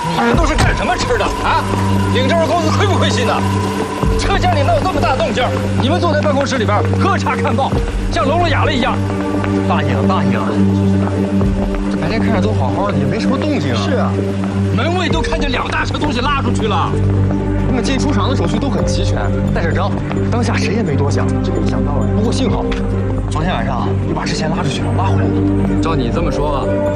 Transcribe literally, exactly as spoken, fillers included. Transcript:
你们都是干什么吃的啊？领这份工资亏不亏心呢？车间里闹这么大动静，你们坐在办公室里边喝茶看报，像聋了哑了一样。 大爷，大爷，这白天看着都好好的，也没什么动静啊。 是啊，门卫都看见两大车东西拉出去了。 他们进出厂的手续都很齐全，带着章，当下谁也没多想，这没想到哎。不过幸好，昨天晚上又把之前拉出去了，拉回来了。 照你这么说，